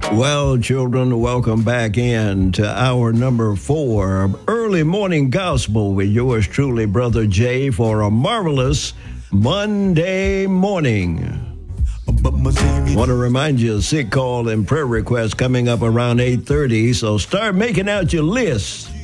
Well, children, welcome back in to hour number 4 of Early Morning Gospel with yours truly, Brother Jay, for a marvelous Monday morning. Want to remind you, sick call and prayer requests coming up around 8:30, so start making out your list.